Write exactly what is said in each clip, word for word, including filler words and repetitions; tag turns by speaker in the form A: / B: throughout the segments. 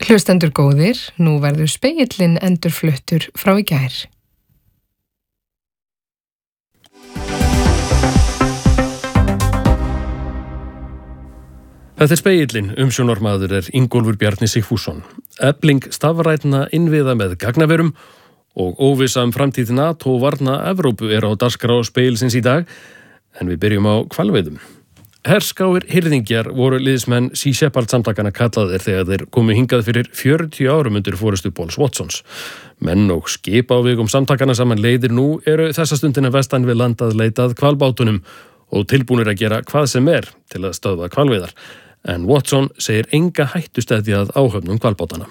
A: Hlustendur góðir, nú verður spegillinn endurfluttur frá í gær.
B: Þetta er spegillinn, umsjónarmaður er Ingólfur Bjarni Sigfússon. Efling stafrænna innviða með gagnaverum og óvissa um framtíð NATO og varna Evrópu er á dagskrá spegilsins í dag, en við byrjum á hvalveiðum. Herskáir hirðingjar voru liðsmenn Sea Shepherd samtakana kallaðir þegar þeir komu hingað fyrir fjörutíu árum undir forystu Pauls Watsons. Menn og skip á vegum samtakana saman leiðir nú eru þessa stundina vestan við landað leitað hvalbátunum og tilbúnir að gera hvað sem er til að stöðva hvalveiðar. En Watson segir enga hættustæði að áhöfnum hvalbátana.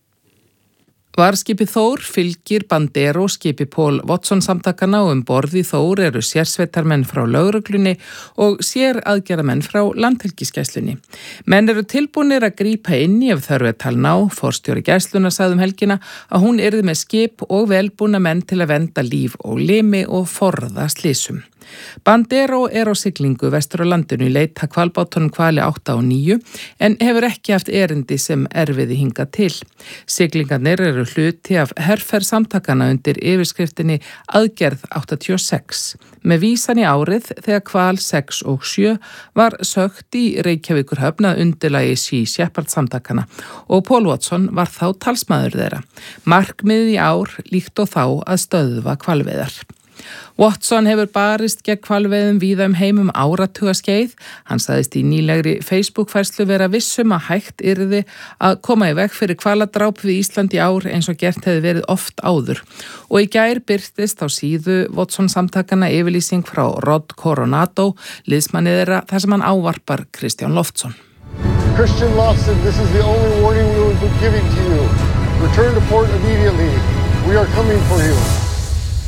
C: Varskipið Þór fylgir Bandero skipi Paul Watson samtakana og um borði Þór eru sérsveitarmenn frá lögreglunni og sér aðgerðamenn frá landhelgisgæslunni. Menn eru tilbúnir að grípa inn í ef þörf er talin á. Forstjóri gæslunnar sagði um helgina að hún yrði með skip og velbúna menn til að vernda líf og limi og forða slysum. Bandero er á siglingu vestur á landinu í leit að hvalbátunum hvali átta og níu en hefur ekki haft erindi sem erfiði hingað til. Siglingarnir eru hluti af herferð samtakana undir yfirskriftinni Aðgerð áttatíu og sex. Með vísan í árið þegar hval sex og sjö var sögt í Reykjavíkurhöfn að undirlagi Sea Shepherd samtakana og Paul Watson var þá talsmaður þeirra. Markmiðið í ár líkt og þá að stöðva hvalveiðar. Watson hefur barist gegn hvalveiðum víða um heim um áratugaskeið. Hann sagðist í nýlegri Facebook-færslu vera vissum að hægt yrði að koma í veg fyrir hvaladráp við Ísland í ár eins og gert hefði verið oft áður. Og í gær birtist á síðu Watson samtakana yfirlýsing frá Rod Coronado, liðsmanni þeirra, þar sem hann ávarpar Kristján Loftsson.
D: Christian Loftsson, this is the only warning we will be giving to you. Return to port immediately. We are coming for you.